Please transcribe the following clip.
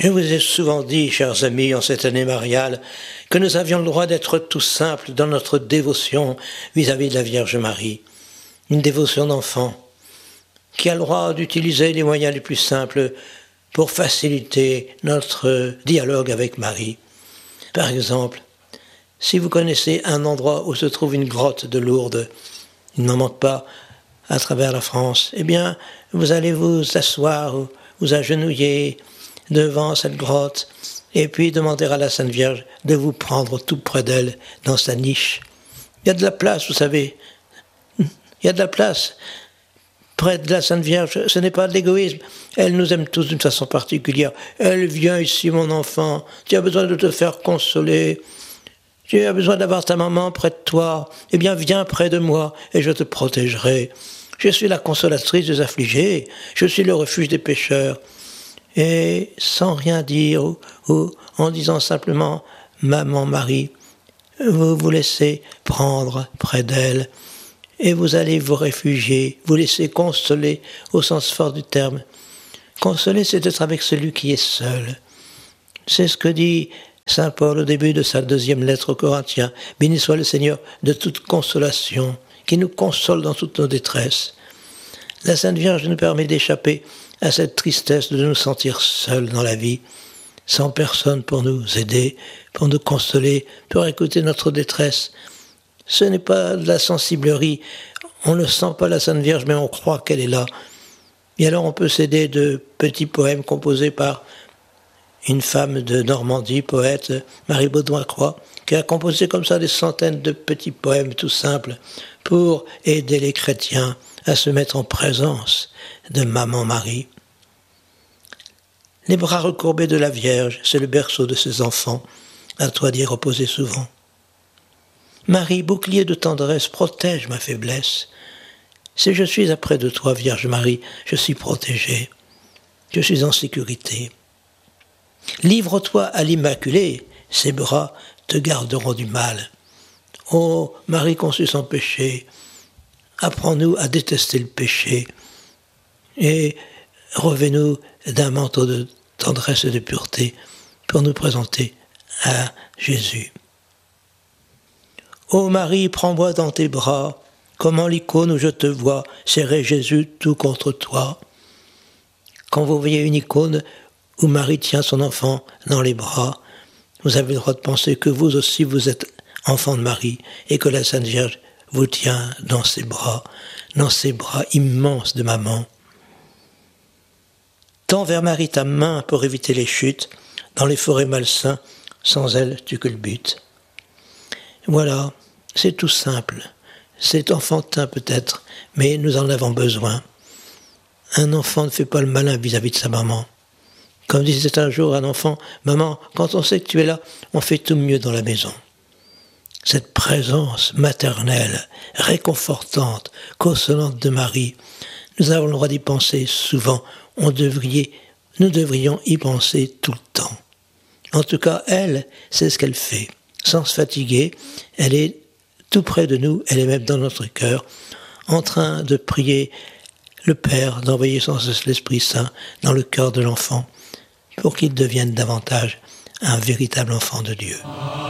Je vous ai souvent dit, chers amis, en cette année mariale, que nous avions le droit d'être tout simples dans notre dévotion vis-à-vis de la Vierge Marie. Une dévotion d'enfant qui a le droit d'utiliser les moyens les plus simples pour faciliter notre dialogue avec Marie. Par exemple, si vous connaissez un endroit où se trouve une grotte de Lourdes, il n'en manque pas à travers la France, eh bien, vous allez vous asseoir, vous agenouiller devant cette grotte, et puis demander à la Sainte Vierge de vous prendre tout près d'elle, dans sa niche. Il y a de la place, vous savez. Il y a de la place. Près de la Sainte Vierge, ce n'est pas de l'égoïsme. Elle nous aime tous d'une façon particulière. Elle vient ici, mon enfant. Tu as besoin de te faire consoler. Tu as besoin d'avoir ta maman près de toi. Eh bien, viens près de moi et je te protégerai. Je suis la consolatrice des affligés. Je suis le refuge des pécheurs. Et sans rien dire, ou en disant simplement « Maman Marie », vous vous laissez prendre près d'elle et vous allez vous réfugier, vous laisser consoler au sens fort du terme. Consoler, c'est être avec celui qui est seul. C'est ce que dit saint Paul au début de sa 2e lettre aux Corinthiens. « Béni soit le Seigneur de toute consolation, qui nous console dans toutes nos détresses. » La Sainte Vierge nous permet d'échapper à cette tristesse de nous sentir seuls dans la vie, sans personne pour nous aider, pour nous consoler, pour écouter notre détresse. Ce n'est pas de la sensiblerie, on ne sent pas la Sainte Vierge, mais on croit qu'elle est là. Et alors on peut s'aider de petits poèmes composés par une femme de Normandie, poète, Marie Baudouin-Croix, qui a composé comme ça des centaines de petits poèmes tout simples pour aider les chrétiens à se mettre en présence de Maman Marie. Les bras recourbés de la Vierge, c'est le berceau de ses enfants, à toi d'y reposer souvent. Marie, bouclier de tendresse, protège ma faiblesse. Si je suis auprès de toi, Vierge Marie, je suis protégée, je suis en sécurité. Livre-toi à l'Immaculée, ses bras te garderont du mal. Ô Marie conçue sans péché, apprends-nous à détester le péché et revêt-nous d'un manteau de tendresse et de pureté pour nous présenter à Jésus. Ô Marie, prends-moi dans tes bras, comme en l'icône où je te vois, serrer Jésus tout contre toi. Quand vous voyez une icône où Marie tient son enfant dans les bras, vous avez le droit de penser que vous aussi vous êtes enfant de Marie et que la Sainte Vierge vous tient dans ses bras immenses de maman. Tends vers Marie ta main pour éviter les chutes, dans les forêts malsains, sans elle tu culbutes. Voilà, c'est tout simple, c'est enfantin peut-être, mais nous en avons besoin. Un enfant ne fait pas le malin vis-à-vis de sa maman. Comme disait un jour un enfant, « Maman, quand on sait que tu es là, on fait tout mieux dans la maison. » Cette présence maternelle, réconfortante, consolante de Marie, nous avons le droit d'y penser souvent. Nous devrions y penser tout le temps. En tout cas, elle, c'est ce qu'elle fait. Sans se fatiguer, elle est tout près de nous, elle est même dans notre cœur, en train de prier le Père, d'envoyer sans cesse l'Esprit Saint dans le cœur de l'enfant, pour qu'il devienne davantage un véritable enfant de Dieu.